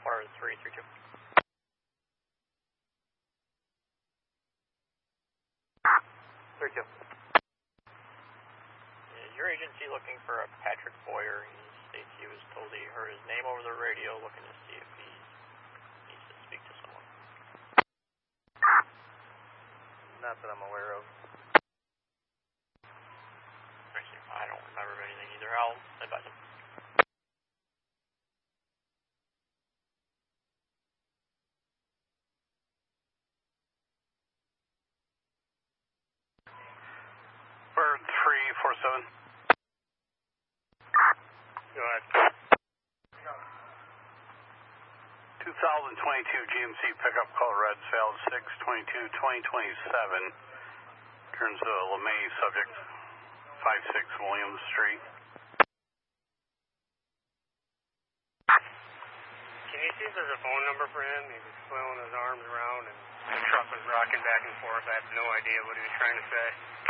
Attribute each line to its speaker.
Speaker 1: Water 332. Is your agency looking for a Patrick Boyer? He states he was told he heard his name over the radio, looking to see if he needs to speak to someone.
Speaker 2: Not that I'm aware of.
Speaker 1: I don't remember anything either. I'll advise him.
Speaker 2: Bird 347.
Speaker 1: Go ahead.
Speaker 2: 2022 GMC pickup call red sales 6/22/2027. Turns to LeMay, subject 56 Williams Street.
Speaker 1: Can you see if there's a phone number for him? He was flailing his arms around and the truck was rocking back and forth. I have no idea what he was trying to say.